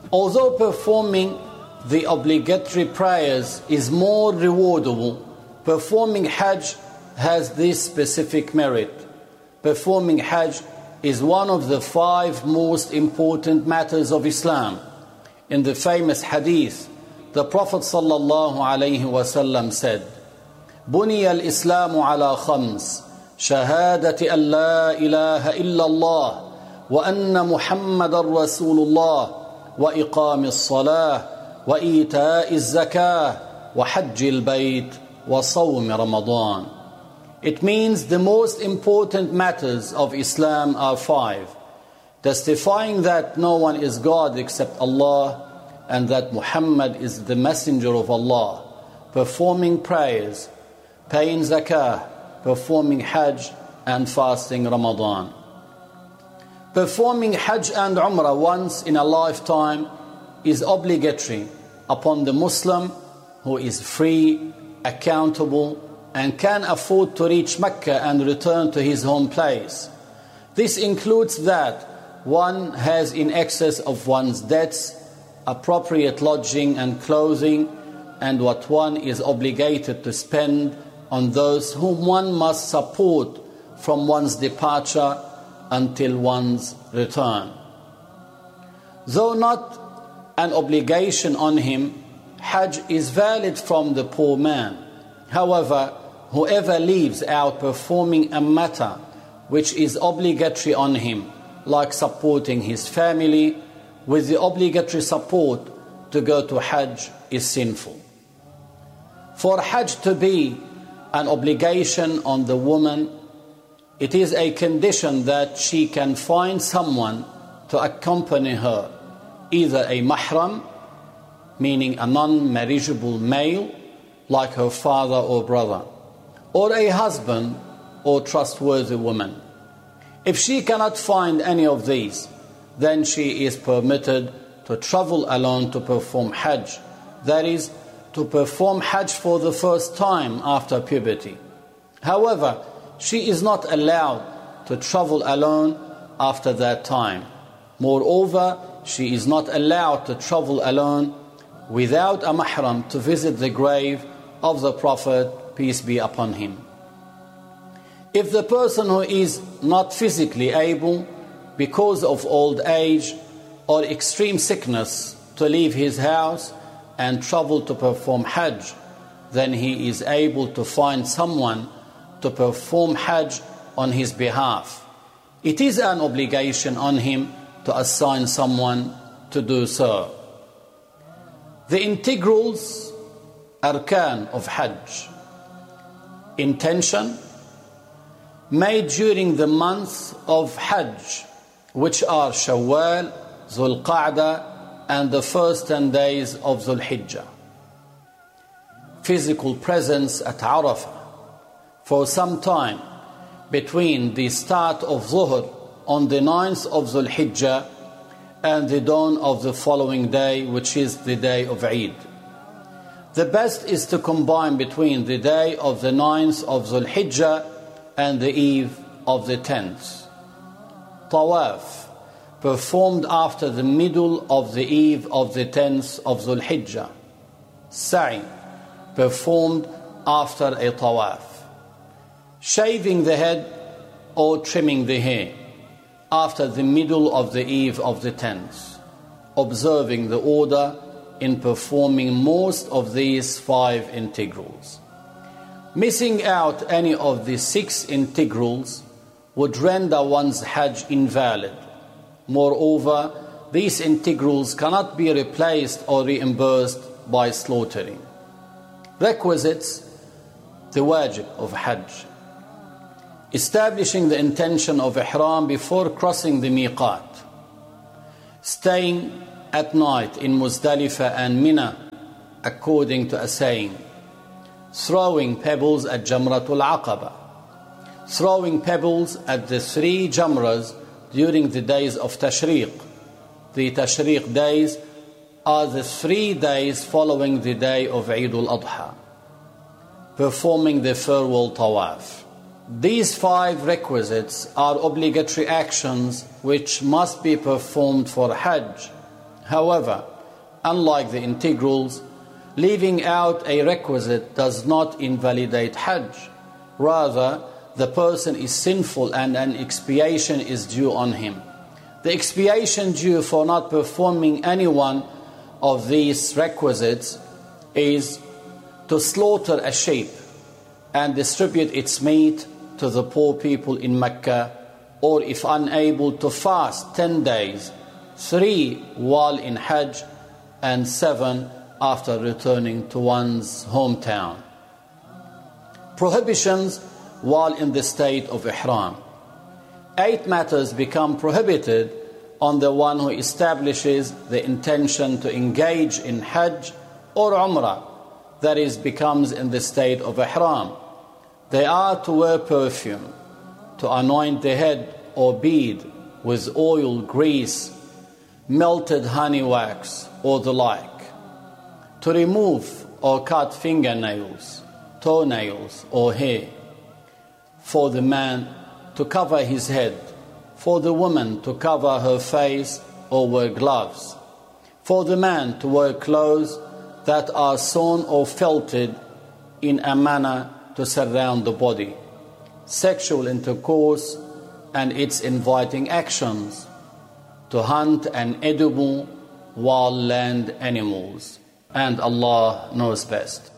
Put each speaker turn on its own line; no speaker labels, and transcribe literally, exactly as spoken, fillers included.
Although performing the obligatory prayers is more rewardable, performing Hajj has this specific merit. Performing Hajj is one of the five most important matters of Islam. In the famous hadith, the Prophet sallallahu alaihi wasallam said, بني الإسلام على خمس شهادة أن لا إله إلا الله وأن محمد رسول الله وإقام الصلاة وإيتاء الزكاة وحج البيت وصوم رمضان. It means the most important matters of Islam are five: testifying that no one is God except Allah and that Muhammad is the messenger of Allah, performing prayers, paying zakah, performing Hajj, and fasting Ramadan. Performing Hajj and Umrah once in a lifetime is obligatory upon the Muslim who is free, accountable, and can afford to reach Mecca and return to his home place. This includes that one has in excess of one's debts, appropriate lodging and clothing, and what one is obligated to spend on those whom one must support from one's departure until one's return. Though not an obligation on him, Hajj is valid from the poor man. However, whoever leaves out performing a matter which is obligatory on him, like supporting his family with the obligatory support to go to Hajj, is sinful. For Hajj to be an obligation on the woman, it is a condition that she can find someone to accompany her, either a mahram, meaning a non-marriageable male, like her father or brother, or a husband or trustworthy woman. If she cannot find any of these, then she is permitted to travel alone to perform Hajj, that is, to perform Hajj for the first time after puberty. However, she is not allowed to travel alone after that time. Moreover, she is not allowed to travel alone without a mahram to visit the grave of the Prophet, peace be upon him. If the person who is not physically able, because of old age or extreme sickness, to leave his house and travel to perform Hajj, then he is able to find someone to perform Hajj on his behalf. It is an obligation on him to assign someone to do so. The integrals, arkan of Hajj: intention, made during the month of Hajj, which are Shawwal, Dhul Qa'dah, and the first ten days of Dhul Hijjah. Physical presence at Arafah for some time between the start of Dhuhr on the ninth of Dhul Hijjah and the dawn of the following day, which is the day of Eid. The best is to combine between the day of the ninth of Dhul Hijjah and the eve of the tenth. Tawaf, performed after the middle of the eve of the tenth of Dhul Hijjah. Sa'i, performed after a tawaf. Shaving the head or trimming the hair after the middle of the eve of the tenth. Observing the order in performing most of these five integrals. Missing out any of the six integrals would render one's Hajj invalid. Moreover, these integrals cannot be replaced or reimbursed by slaughtering. Requisites, the wajib of Hajj: establishing the intention of ihram before crossing the miqat, staying at night in Muzdalifah and Mina according to a saying, throwing pebbles at Jamratul Aqaba, throwing pebbles at the three Jamras during the days of Tashriq. The Tashriq days are the three days following the day of Eid al-Adha. Performing the farewell tawaf. These five requisites are obligatory actions which must be performed for Hajj. However, unlike the integrals, leaving out a requisite does not invalidate Hajj. Rather, the person is sinful and an expiation is due on him. The expiation due for not performing any one of these requisites is to slaughter a sheep and distribute its meat to the poor people in Mecca, or if unable, to fast ten days, three while in Hajj and seven after returning to one's hometown. Prohibitions while in the state of Ihram. Eight matters become prohibited on the one who establishes the intention to engage in Hajj or Umrah, that is, becomes in the state of Ihram. They are to wear perfume, to anoint the head or beard with oil, grease, melted honey wax, or the like, to remove or cut fingernails, toenails, or hair, for the man to cover his head, for the woman to cover her face or wear gloves, for the man to wear clothes that are sewn or felted in a manner to surround the body, sexual intercourse and its inviting actions, to hunt an edible wild land animals, and Allah knows best.